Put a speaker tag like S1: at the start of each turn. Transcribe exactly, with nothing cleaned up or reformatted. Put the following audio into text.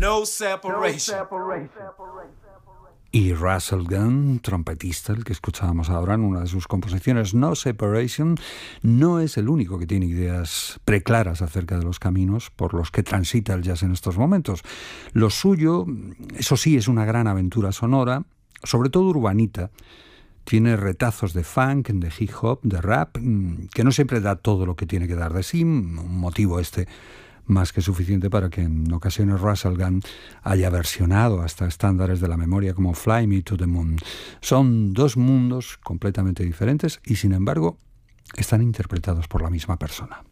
S1: no separation.
S2: Y Russell Gunn, trompetista, el que escuchábamos ahora en una de sus composiciones, No Separation, no es el único que tiene ideas preclaras acerca de los caminos por los que transita el jazz en estos momentos. Lo suyo, eso sí, es una gran aventura sonora, sobre todo urbanita. Tiene retazos de funk, de hip hop, de rap, que no siempre da todo lo que tiene que dar de sí, un motivo este más que suficiente para que en ocasiones Russell Gunn haya versionado hasta estándares de la memoria como Fly Me to the Moon. Son dos mundos completamente diferentes y sin embargo están interpretados por la misma persona.